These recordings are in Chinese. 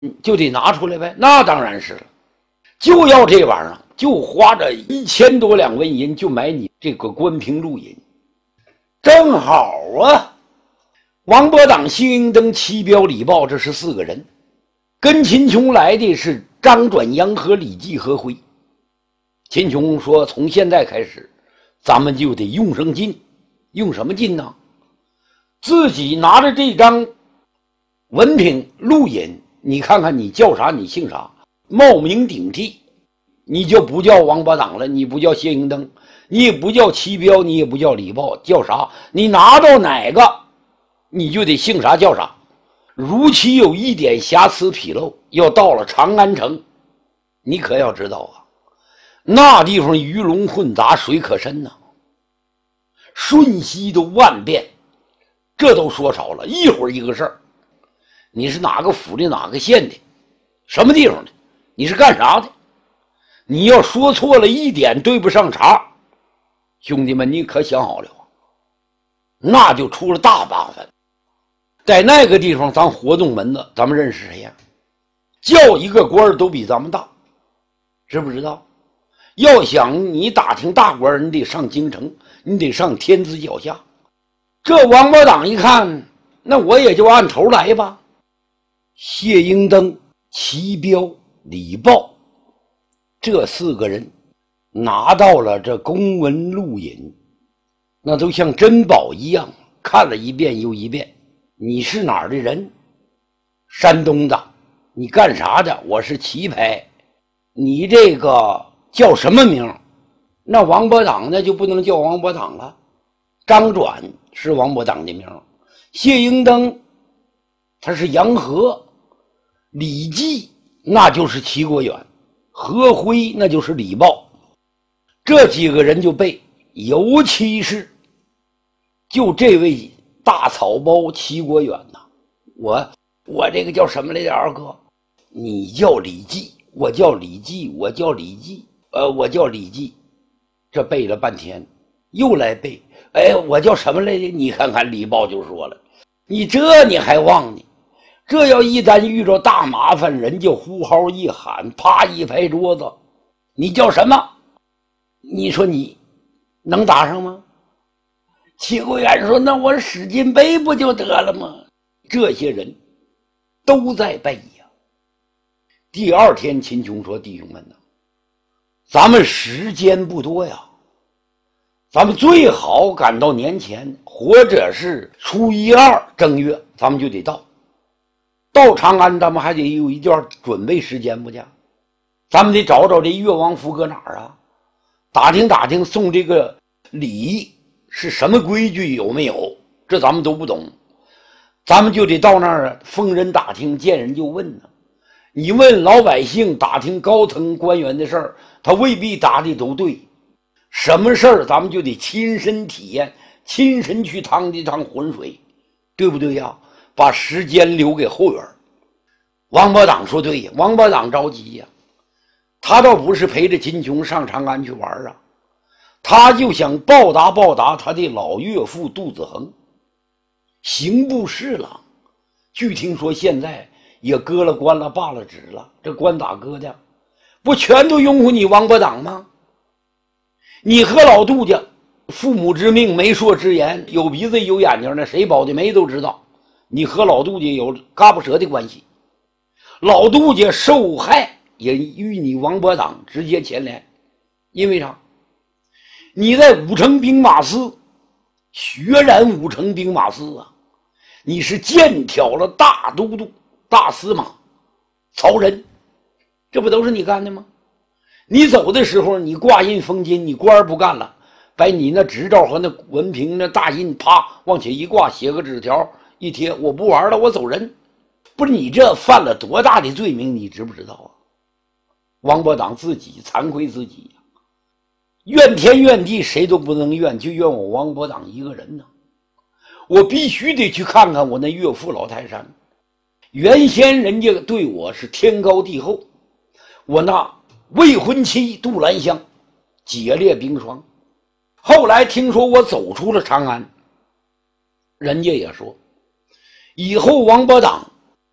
就得拿出来呗。那当然是了，就要这玩意儿，就花这1000多两纹银就买你这个关平路银，正好啊。王伯党、谢英登、齐彪、李豹，这是4个人。跟秦琼来的是张转、杨和、李济、何辉。秦琼说：“从现在开始，咱们就得用上劲。用什么劲呢？自己拿着这张文凭录引，你看看你叫啥，你姓啥，冒名顶替，你就不叫王八党了，你不叫谢英登，你也不叫齐彪，你也不叫李豹，叫啥？你拿到哪个，你就得姓啥叫啥。如其有一点瑕疵纰漏，要到了长安城，你可要知道啊，那地方鱼龙混杂，水可深呐，瞬息都万变。这都说少了，一会儿一个事儿。你是哪个府的，哪个县的，什么地方的，你是干啥的？你要说错了一点，对不上茬，兄弟们，你可想好了，那就出了大麻烦。在那个地方，咱活动门子，咱们认识谁呀？叫一个官都比咱们大，知不知道？要想你打听大官，你得上京城，你得上天子脚下。这王八党一看，那我也就按头来吧。谢英登、齐彪、李豹这4个人拿到了这公文录引，那都像珍宝一样，看了一遍又一遍。你是哪儿的人？山东的。你干啥的？我是棋牌。你这个叫什么名？那王八党那就不能叫王八党了。张转是王八党的名，谢英登他是杨和，李济那就是齐国远，何辉那就是李豹。这几个人就背，尤其是就这位大草包齐国远呐，我这个叫什么来着？二哥，你叫李济，我叫李济，我叫李济，我叫李济。这背了半天，又来背，我叫什么来着？你看看李豹就说了，你还忘呢？这要一旦遇着大麻烦，人家呼号一喊，啪一拍桌子，你叫什么？你说你能打上吗？齐国远说：“那我使劲背不就得了吗？”这些人都在背呀。第二天，秦琼说：“弟兄们呐，咱们时间不多呀，咱们最好赶到年前，或者是初1、2正月，咱们就得到。到长安，咱们还得有一段准备时间不假？咱们得找找这越王府搁哪儿啊？打听打听，送这个礼是什么规矩，有没有？这咱们都不懂，咱们就得到那儿逢人打听，见人就问呢。你问老百姓打听高层官员的事儿，他未必答的都对。什么事儿咱们就得亲身体验，亲身去趟一趟浑水，对不对呀？把时间留给后援。王八党说对呀，王八党着急呀，他倒不是陪着秦琼上长安去玩啊，他就想报答他的老岳父杜子恒，刑部侍郎。据听说现在也割了官了，罢了职了。这官咋割的？不全都拥护你王八党吗？你和老杜家父母之命，媒妁之言，有鼻子有眼睛的，谁保的媒都知道。你和老杜家有嘎巴舌的关系，老杜家受害也与你王八党直接牵连。因为啥？你在武城兵马司血染武城兵马司啊，你是剑挑了大都督大司马曹仁，这不都是你干的吗？你走的时候，你挂印封金，你官不干了，把你那执照和那文凭那大印啪往起一挂，写个纸条一贴，我不玩了，我走人。不是你这犯了多大的罪名，你知不知道啊？王八党自己惭愧自己呀，怨天怨地谁都不能怨，就怨我王八党一个人呢。我必须得去看看我那岳父老泰山，原先人家对我是天高地厚，我那未婚妻杜兰香解列冰霜。后来听说我走出了长安，人家也说以后王八党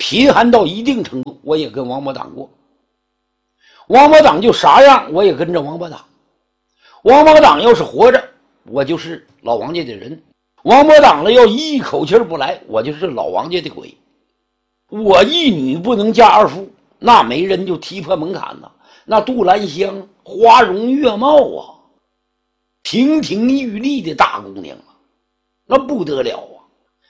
贫寒到一定程度，我也跟王八党过。王八党就啥样，我也跟着王八党。王八党要是活着，我就是老王家的人；王八党了要一口气不来，我就是老王家的鬼。我一女不能嫁二夫，那没人就踢破门槛呐。那杜兰香花容月貌啊，亭亭玉立的大姑娘啊，那不得了啊。